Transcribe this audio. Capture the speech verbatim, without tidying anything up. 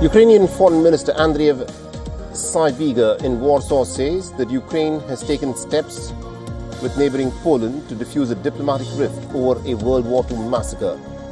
Ukrainian Foreign Minister Andriy Sybiga in Warsaw says that Ukraine has taken steps with neighboring Poland to defuse a diplomatic rift over a World War Two massacre.